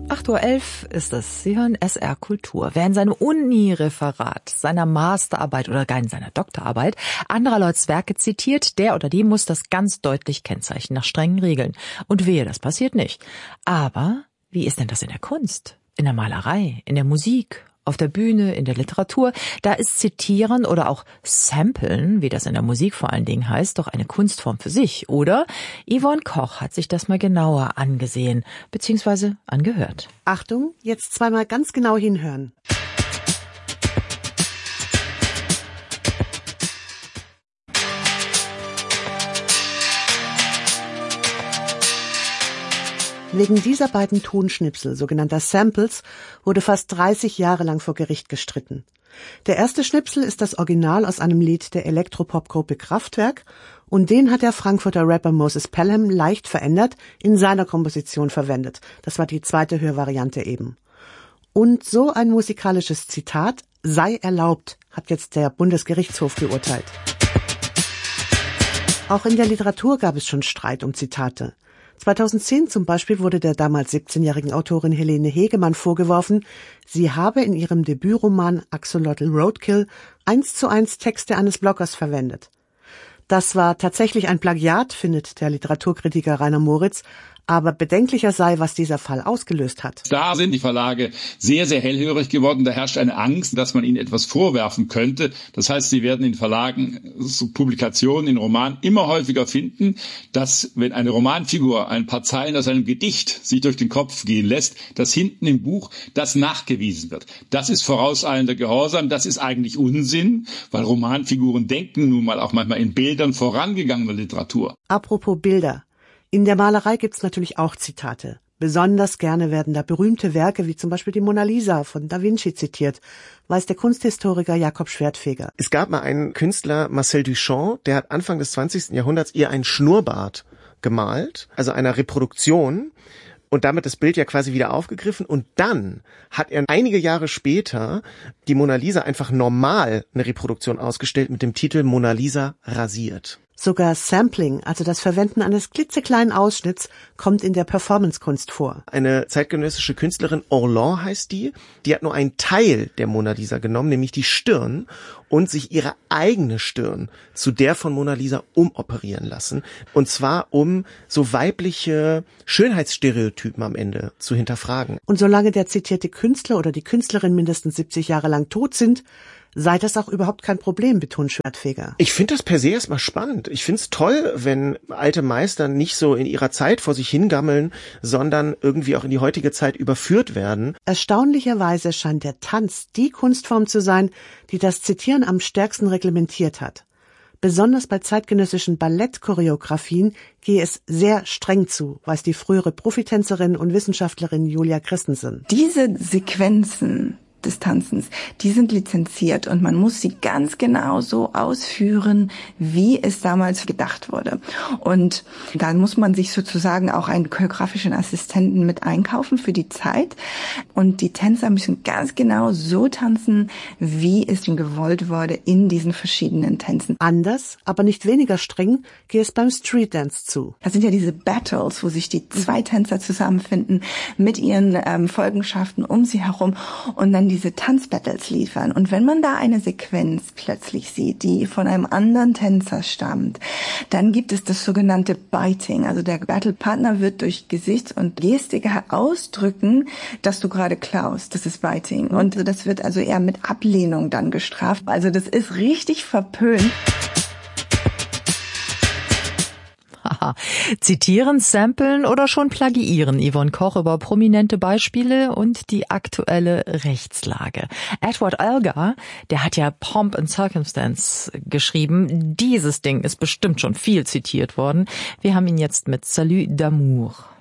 8:11 Uhr ist es. Sie hören SR Kultur. Wer in seinem Uni-Referat, seiner Masterarbeit oder gar in seiner Doktorarbeit anderer Leute's Werke zitiert, der oder die muss das ganz deutlich kennzeichnen, nach strengen Regeln. Und wehe, das passiert nicht. Aber wie ist denn das in der Kunst? In der Malerei, in der Musik, auf der Bühne, in der Literatur? Da ist Zitieren oder auch Samplen, wie das in der Musik vor allen Dingen heißt, doch eine Kunstform für sich, oder? Yvonne Koch hat sich das mal genauer angesehen, beziehungsweise angehört. Achtung, jetzt zweimal ganz genau hinhören. Wegen dieser beiden Tonschnipsel, sogenannter Samples, wurde fast 30 Jahre lang vor Gericht gestritten. Der erste Schnipsel ist das Original aus einem Lied der Elektropop-Gruppe Kraftwerk und den hat der Frankfurter Rapper Moses Pelham leicht verändert in seiner Komposition verwendet. Das war die zweite Hörvariante eben. Und so ein musikalisches Zitat sei erlaubt, hat jetzt der Bundesgerichtshof geurteilt. Auch in der Literatur gab es schon Streit um Zitate. 2010 zum Beispiel wurde der damals 17-jährigen Autorin Helene Hegemann vorgeworfen, sie habe in ihrem Debütroman Axolotl Roadkill 1:1 Texte eines Bloggers verwendet. Das war tatsächlich ein Plagiat, findet der Literaturkritiker Rainer Moritz, aber bedenklicher sei, was dieser Fall ausgelöst hat. Da sind die Verlage sehr, sehr hellhörig geworden. Da herrscht eine Angst, dass man ihnen etwas vorwerfen könnte. Das heißt, sie werden in Verlagen so Publikationen in Romanen immer häufiger finden, dass, wenn eine Romanfigur ein paar Zeilen aus einem Gedicht sich durch den Kopf gehen lässt, dass hinten im Buch das nachgewiesen wird. Das ist vorauseilender Gehorsam. Das ist eigentlich Unsinn, weil Romanfiguren denken nun mal auch manchmal in Bildern vorangegangener Literatur. Apropos Bilder. In der Malerei gibt's natürlich auch Zitate. Besonders gerne werden da berühmte Werke wie zum Beispiel die Mona Lisa von Da Vinci zitiert, weiß der Kunsthistoriker Jakob Schwertfeger. Es gab mal einen Künstler, Marcel Duchamp, der hat Anfang des 20. Jahrhunderts ihr einen Schnurrbart gemalt, also einer Reproduktion, und damit das Bild ja quasi wieder aufgegriffen. Und dann hat er einige Jahre später die Mona Lisa einfach normal eine Reproduktion ausgestellt mit dem Titel Mona Lisa rasiert. Sogar Sampling, also das Verwenden eines klitzekleinen Ausschnitts, kommt in der Performancekunst vor. Eine zeitgenössische Künstlerin, Orlan heißt die hat nur einen Teil der Mona Lisa genommen, nämlich die Stirn, und sich ihre eigene Stirn zu der von Mona Lisa umoperieren lassen. Und zwar, um so weibliche Schönheitsstereotypen am Ende zu hinterfragen. Und solange der zitierte Künstler oder die Künstlerin mindestens 70 Jahre lang tot sind, sei das auch überhaupt kein Problem, betont Schwertfeger. Ich finde das per se erstmal spannend. Ich finde es toll, wenn alte Meister nicht so in ihrer Zeit vor sich hingammeln, sondern irgendwie auch in die heutige Zeit überführt werden. Erstaunlicherweise scheint der Tanz die Kunstform zu sein, die das Zitieren am stärksten reglementiert hat. Besonders bei zeitgenössischen Ballettchoreografien gehe es sehr streng zu, weiß die frühere Profitänzerin und Wissenschaftlerin Julia Christensen. Diese Sequenzen des Tanzens, die sind lizenziert und man muss sie ganz genau so ausführen, wie es damals gedacht wurde. Und da muss man sich sozusagen auch einen choreografischen Assistenten mit einkaufen für die Zeit. Und die Tänzer müssen ganz genau so tanzen, wie es gewollt wurde in diesen verschiedenen Tänzen. Anders, aber nicht weniger streng, geht es beim Streetdance zu. Das sind ja diese Battles, wo sich die zwei Tänzer zusammenfinden mit ihren Folgenschaften um sie herum und dann diese Tanzbattles liefern. Und wenn man da eine Sequenz plötzlich sieht, die von einem anderen Tänzer stammt, dann gibt es das sogenannte Biting. Also der Battlepartner wird durch Gesichts- und Gestik ausdrücken, dass du gerade klaust. Das ist Biting. Und das wird also eher mit Ablehnung dann gestraft. Also das ist richtig verpönt. Zitieren, samplen oder schon plagiieren? Yvonne Koch über prominente Beispiele und die aktuelle Rechtslage. Edward Elgar, der hat ja Pomp and Circumstance geschrieben. Dieses Ding ist bestimmt schon viel zitiert worden. Wir haben ihn jetzt mit Salut d'amour.